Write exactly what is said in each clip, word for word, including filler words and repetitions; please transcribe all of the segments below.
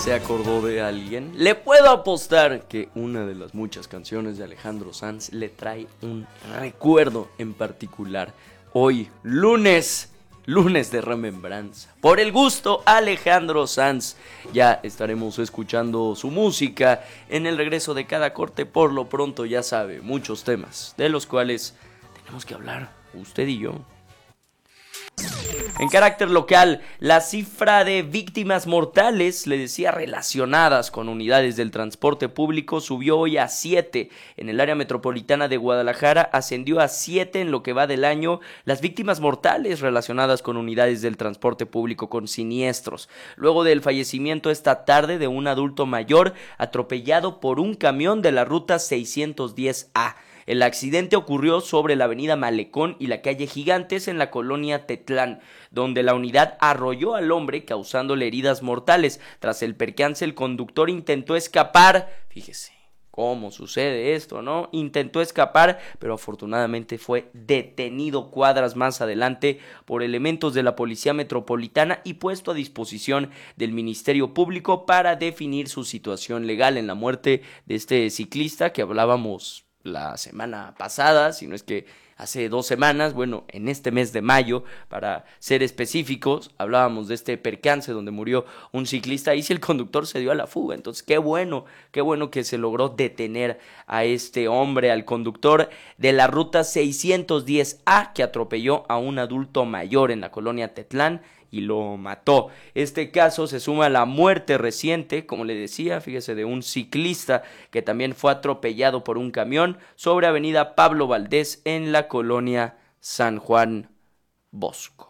se acordó de alguien. Le puedo apostar que una de las muchas canciones de Alejandro Sanz le trae un recuerdo en particular. Hoy, lunes, lunes de remembranza. Por el gusto, Alejandro Sanz. Ya estaremos escuchando su música en el regreso de cada corte. Por lo pronto, ya sabe, muchos temas de los cuales tenemos que hablar usted y yo. En carácter local, la cifra de víctimas mortales, le decía, relacionadas con unidades del transporte público subió hoy a siete. En el área metropolitana de Guadalajara ascendió a siete en lo que va del año las víctimas mortales relacionadas con unidades del transporte público con siniestros. Luego del fallecimiento esta tarde de un adulto mayor atropellado por un camión de la ruta seiscientos diez A. El accidente ocurrió sobre la avenida Malecón y la calle Gigantes en la colonia Tetlán, donde la unidad arrolló al hombre causándole heridas mortales. Tras el percance, el conductor intentó escapar. Fíjese cómo sucede esto, ¿no? Intentó escapar, pero afortunadamente fue detenido cuadras más adelante por elementos de la Policía Metropolitana y puesto a disposición del Ministerio Público para definir su situación legal en la muerte de este ciclista que hablábamos la semana pasada, si no es que hace dos semanas, bueno, en este mes de mayo, para ser específicos, hablábamos de este percance donde murió un ciclista y si el conductor se dio a la fuga. Entonces, qué bueno, qué bueno que se logró detener a este hombre, al conductor de la ruta seiscientos diez A, que atropelló a un adulto mayor en la colonia Tetlán y lo mató. Este caso se suma a la muerte reciente, como le decía, fíjese, de un ciclista que también fue atropellado por un camión sobre avenida Pablo Valdés en la colonia San Juan Bosco.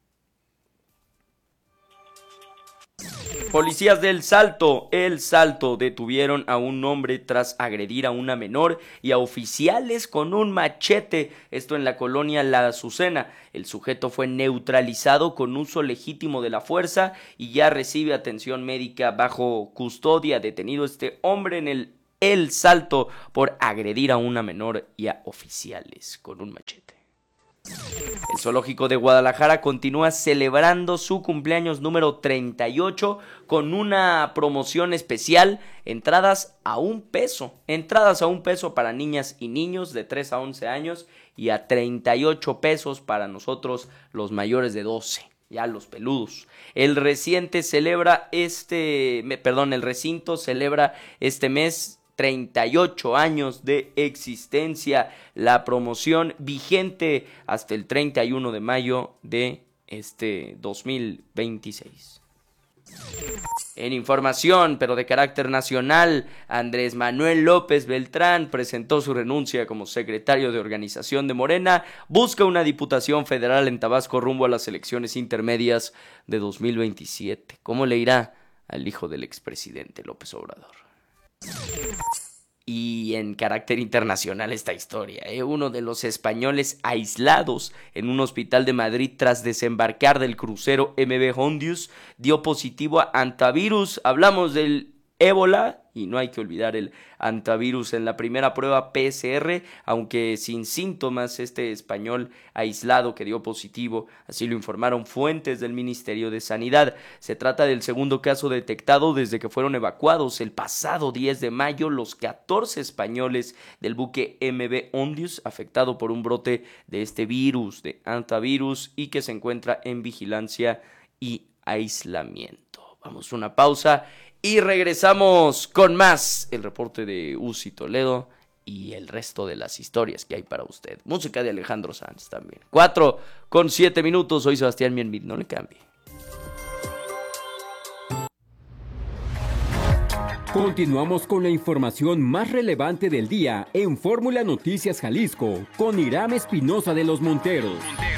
Policías del Salto, El Salto, detuvieron a un hombre tras agredir a una menor y a oficiales con un machete, esto en la colonia La Azucena. El sujeto fue neutralizado con uso legítimo de la fuerza y ya recibe atención médica bajo custodia. Detenido este hombre en el El Salto por agredir a una menor y a oficiales con un machete. El Zoológico de Guadalajara continúa celebrando su cumpleaños número treinta y ocho con una promoción especial, entradas a un peso, entradas a un peso para niñas y niños de tres a once años y a treinta y ocho pesos para nosotros los mayores de doce. Ya los peludos. El reciente celebra este, perdón, el recinto celebra este mes treinta y ocho años de existencia. La promoción vigente hasta el treinta y uno de mayo de este dos mil veintiséis. En información, pero de carácter nacional, Andrés Manuel López Beltrán presentó su renuncia como secretario de organización de Morena. Busca una diputación federal en Tabasco rumbo a las elecciones intermedias de dos mil veintisiete. ¿Cómo le irá al hijo del expresidente López Obrador? Y en carácter internacional esta historia, ¿eh? Uno de los españoles aislados en un hospital de Madrid tras desembarcar del crucero M V Hondius dio positivo a antivirus. Hablamos del ébola y no hay que olvidar el antivirus. En la primera prueba P C R, aunque sin síntomas, este español aislado que dio positivo, así lo informaron fuentes del Ministerio de Sanidad. Se trata del segundo caso detectado desde que fueron evacuados el pasado diez de mayo los catorce españoles del buque M V Hondius afectado por un brote de este virus, de antivirus, y que se encuentra en vigilancia y aislamiento. Vamos a una pausa y regresamos con más, el reporte de Uzi Toledo y el resto de las historias que hay para usted. Música de Alejandro Sanz también. Cuatro con siete minutos, soy Sebastián Mienmit, no le cambie. Continuamos con la información más relevante del día en Fórmula Noticias Jalisco con Iram Espinosa de los Monteros.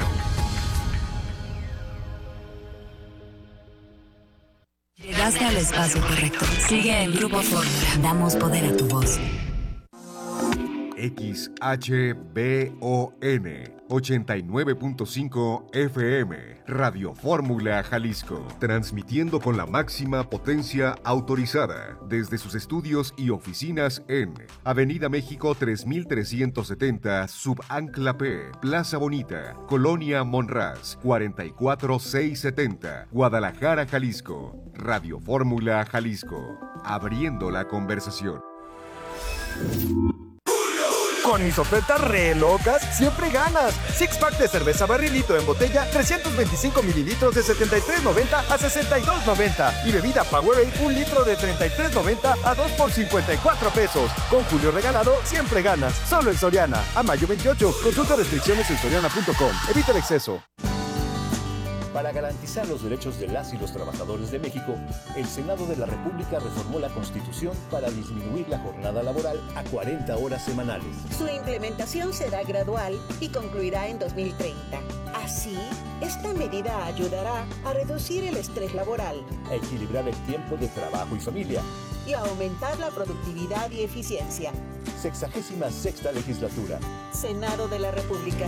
Llegaste al espacio correcto. Sigue en Grupo Fórmula. Damos poder a tu voz. X H B O N ochenta y nueve punto cinco F M, Radio Fórmula Jalisco, transmitiendo con la máxima potencia autorizada desde sus estudios y oficinas en Avenida México tres mil trescientos setenta, Subancla P, Plaza Bonita, Colonia Monraz, cuarenta y cuatro mil seiscientos setenta, Guadalajara, Jalisco. Radio Fórmula Jalisco, abriendo la conversación. Con mis ofertas re locas, siempre ganas. Six pack de cerveza barrilito en botella, trescientos veinticinco mililitros de setenta y tres noventa a sesenta y dos noventa. Y bebida Powerade, un litro de treinta y tres noventa a dos por cincuenta y cuatro pesos. Con Julio regalado, siempre ganas. Solo en Soriana. A mayo veintiocho. Consulta restricciones en soriana punto com. Evita el exceso. Para garantizar los derechos de las y los trabajadores de México, el Senado de la República reformó la Constitución para disminuir la jornada laboral a cuarenta horas semanales. Su implementación será gradual y concluirá en dos mil treinta. Así, esta medida ayudará a reducir el estrés laboral, a equilibrar el tiempo de trabajo y familia y a aumentar la productividad y eficiencia. Sexagésima sexta legislatura. Senado de la República.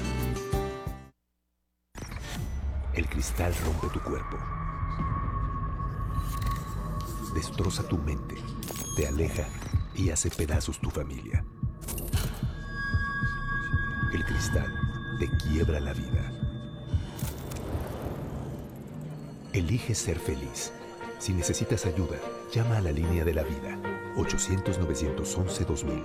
El cristal rompe tu cuerpo, destroza tu mente, te aleja y hace pedazos tu familia. El cristal te quiebra la vida. Elige ser feliz. Si necesitas ayuda, llama a la línea de la vida, ochocientos, novecientos once, dos mil.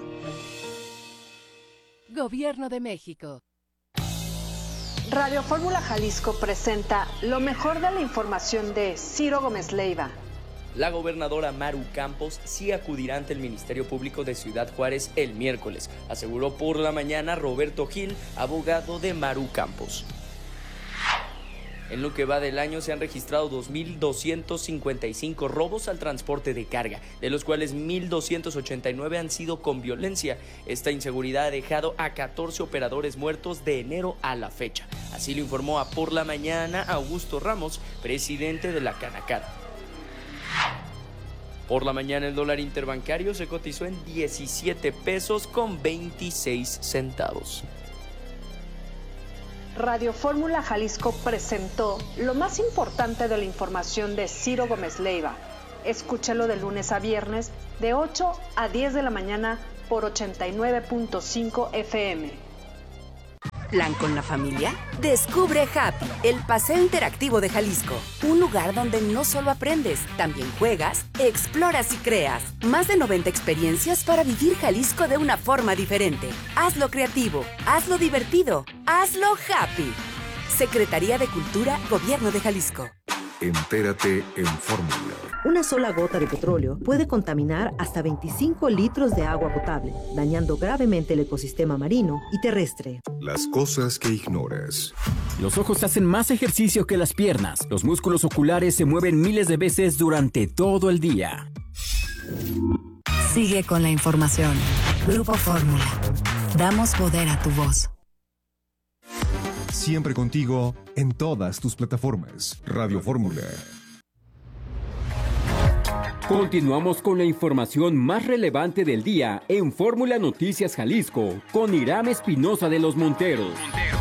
Gobierno de México. Radio Fórmula Jalisco presenta lo mejor de la información de Ciro Gómez Leiva. La gobernadora Maru Campos sí acudirá ante el Ministerio Público de Ciudad Juárez el miércoles, aseguró por la mañana Roberto Gil, abogado de Maru Campos. En lo que va del año se han registrado dos mil doscientos cincuenta y cinco robos al transporte de carga, de los cuales mil doscientos ochenta y nueve han sido con violencia. Esta inseguridad ha dejado a catorce operadores muertos de enero a la fecha. Así lo informó a Por la Mañana Augusto Ramos, presidente de la Canacar. Por la mañana el dólar interbancario se cotizó en diecisiete pesos con veintiséis centavos. Radio Fórmula Jalisco presentó lo más importante de la información de Ciro Gómez Leiva. Escúchalo de lunes a viernes de ocho a diez de la mañana por ochenta y nueve punto cinco F M. ¿Plan con la familia? Descubre Happy, el paseo interactivo de Jalisco. Un lugar donde no solo aprendes, también juegas, exploras y creas. Más de noventa experiencias para vivir Jalisco de una forma diferente. Hazlo creativo, hazlo divertido, hazlo happy. Secretaría de Cultura, Gobierno de Jalisco. Entérate en Fórmula. Una sola gota de petróleo puede contaminar hasta veinticinco litros de agua potable, dañando gravemente el ecosistema marino y terrestre. Las cosas que ignoras. Los ojos hacen más ejercicio que las piernas. Los músculos oculares se mueven miles de veces durante todo el día. Sigue con la información. Grupo Fórmula. Damos poder a tu voz. Siempre contigo en todas tus plataformas. Radio Fórmula. Continuamos con la información más relevante del día en Fórmula Noticias Jalisco con Irán Espinosa de los Monteros.